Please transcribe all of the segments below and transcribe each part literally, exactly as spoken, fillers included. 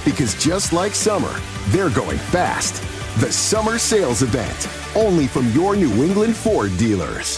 Because just like summer, they're going fast. The Summer Sales Event, only from your New England Ford dealers.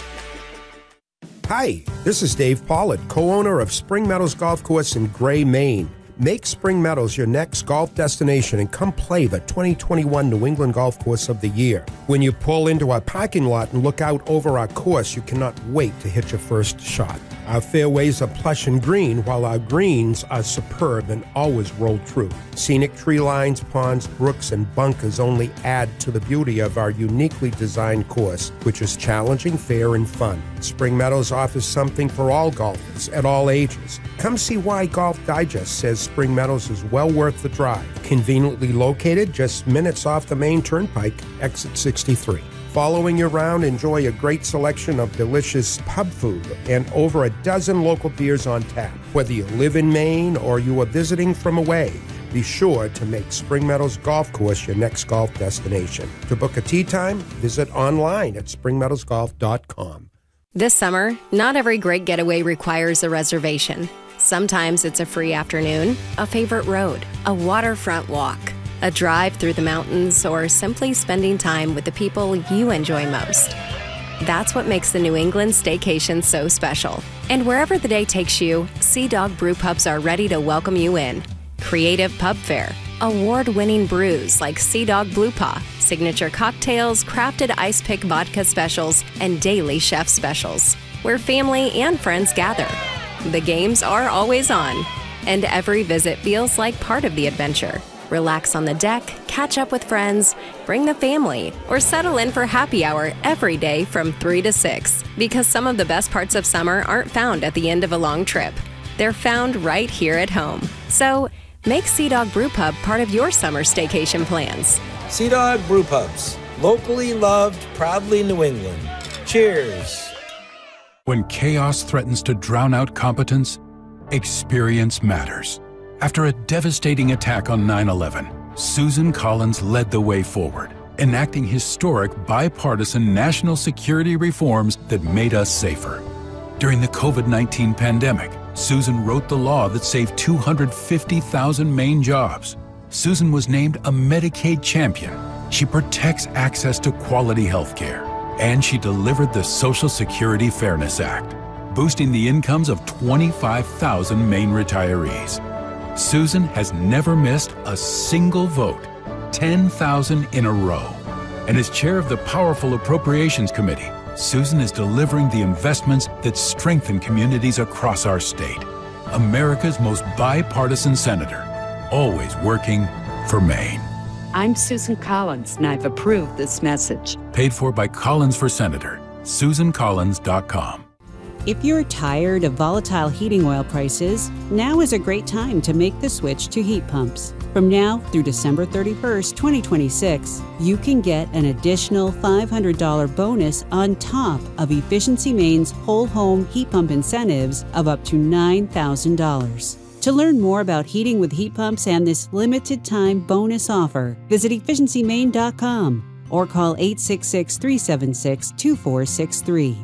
Hi, this is Dave Pollard, co-owner of Spring Meadows Golf Course in Gray, Maine. Make Spring Meadows your next golf destination and come play the twenty twenty-one New England Golf Course of the Year. When you pull into our parking lot and look out over our course, you cannot wait to hit your first shot. Our fairways are plush and green, while our greens are superb and always roll true. Scenic tree lines, ponds, brooks, and bunkers only add to the beauty of our uniquely designed course, which is challenging, fair, and fun. Spring Meadows offers something for all golfers at all ages. Come see why Golf Digest says Spring Meadows is well worth the drive. Conveniently located just minutes off the main turnpike, exit sixty-three. Following you around, enjoy a great selection of delicious pub food and over a dozen local beers on tap. Whether you live in Maine or you are visiting from away, be sure to make Spring Meadows Golf Course your next golf destination. To book a tee time, visit online at spring meadows golf dot com. This summer, not every great getaway requires a reservation. Sometimes it's a free afternoon, a favorite road, a waterfront walk, a drive through the mountains, or simply spending time with the people you enjoy most. That's what makes the New England staycation so special. And wherever the day takes you, Sea Dog Brew Pubs are ready to welcome you in. Creative pub fare, award-winning brews like Sea Dog Blue Paw, signature cocktails, crafted ice pick vodka specials, and daily chef specials, where family and friends gather. The games are always on, and every visit feels like part of the adventure. Relax on the deck, catch up with friends, bring the family, or settle in for happy hour every day from three to six. Because some of the best parts of summer aren't found at the end of a long trip. They're found right here at home. So make Sea Dog Brew Pub part of your summer staycation plans. Sea Dog Brew Pubs, locally loved, proudly New England. Cheers. When chaos threatens to drown out competence, experience matters. After a devastating attack on nine eleven, Susan Collins led the way forward, enacting historic bipartisan national security reforms that made us safer. During the COVID nineteen pandemic, Susan wrote the law that saved two hundred fifty thousand Maine jobs. Susan was named a Medicaid champion. She protects access to quality health care. And she delivered the Social Security Fairness Act, boosting the incomes of twenty-five thousand Maine retirees. Susan has never missed a single vote, ten thousand in a row. And as chair of the powerful Appropriations Committee, Susan is delivering the investments that strengthen communities across our state. America's most bipartisan senator, always working for Maine. I'm Susan Collins, and I've approved this message. Paid for by Collins for Senator. Susan Collins dot com. If you're tired of volatile heating oil prices, now is a great time to make the switch to heat pumps. From now through December thirty-first, twenty twenty-six, you can get an additional five hundred dollars bonus on top of Efficiency Maine's whole home heat pump incentives of up to nine thousand dollars. To learn more about heating with heat pumps and this limited time bonus offer, visit efficiency maine dot com or call eight six six, three seven six, two four six three.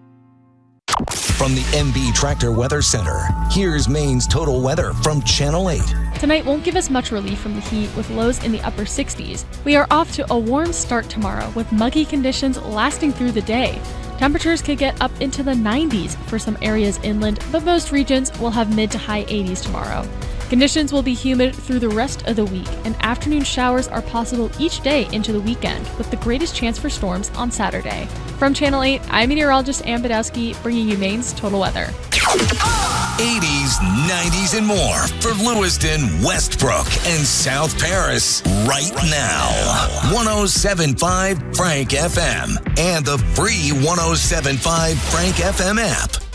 From the M B Tractor Weather Center, here's Maine's total weather from Channel eight. Tonight won't give us much relief from the heat with lows in the upper sixties. We are off to a warm start tomorrow with muggy conditions lasting through the day. Temperatures could get up into the nineties for some areas inland, but most regions will have mid to high eighties tomorrow. Conditions will be humid through the rest of the week, and afternoon showers are possible each day into the weekend, with the greatest chance for storms on Saturday. From Channel eight, I'm meteorologist Ann Badowski, bringing you Maine's total weather. eighties, nineties, and more for Lewiston, Westbrook, and South Paris right now. one oh seven point five Frank F M and the free one oh seven point five Frank F M app.